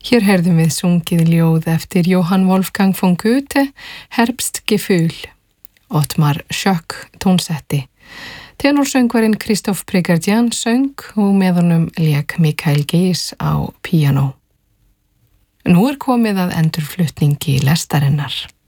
Hér heyrðum við sungið ljóð eftir Johann Wolfgang von Goethe, Herbstgefühl, Ottmar Schöck tónsetti. Tenorsöngvarinn Christoph Prigardjian söng og með honum lék Mikael Geis á píanó. Nú komið að endurflutningi lestarinnar.